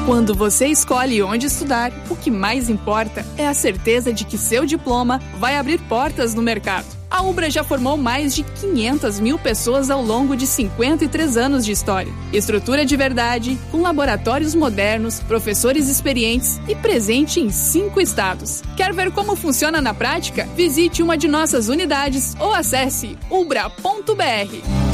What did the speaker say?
Quando você escolhe onde estudar, o que mais importa é a certeza de que seu diploma vai abrir portas no mercado. A Ubra já formou mais de 500 mil pessoas ao longo de 53 anos de história. Estrutura de verdade, com laboratórios modernos, professores experientes e presente em 5 estados. Quer ver como funciona na prática? Visite uma de nossas unidades ou acesse ubra.br.